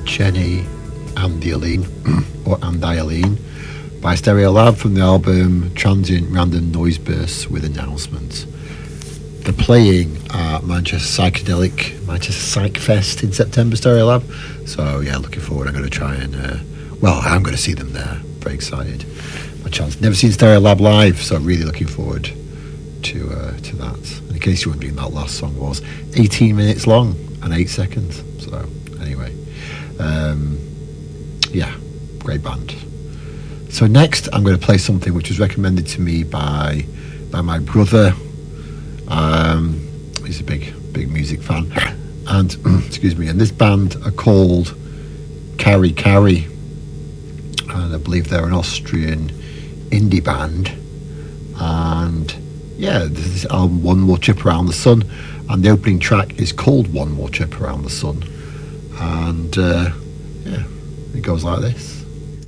Jenny and the Aline, or And Eileen, by Stereolab from the album Transient Random Noise Bursts with Announcements. They're playing at Manchester Psych Fest in September, Stereolab. So yeah, looking forward. I'm going to try and I'm going to see them there. Very excited. My chance. Never seen Stereolab live, so really looking forward to that. And in case you're wondering, that last song was 18 minutes long and 8 seconds. So anyway, great band. So next, I'm going to play something which was recommended to me by my brother. He's a big music fan, and excuse me. And this band are called Carry Carry, and I believe they're an Austrian indie band. And yeah, this album One More Trip Around the Sun, and the opening track is called One More Trip Around the Sun, and it goes like this.